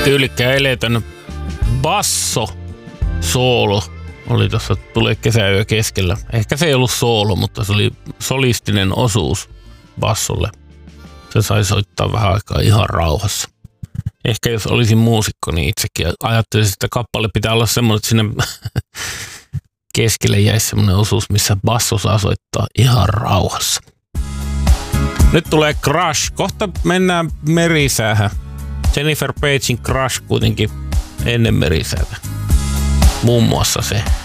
Tyylikkään eletön basso soolo oli tuossa tulee kesäyö keskellä. Ehkä se ei ollut soolo, mutta se oli solistinen osuus bassolle. Se sai soittaa vähän aikaa ihan rauhassa. Ehkä jos olisin muusikko, niin itsekin ajattelisin, että kappale pitää olla semmoinen, että sinne keskelle jäisi semmoinen osuus, missä basso saa soittaa ihan rauhassa. Nyt tulee Crush. Kohta mennään merisäähän. Jennifer Pagein Crush kuitenkin ennen merisäätä. Muun muassa se.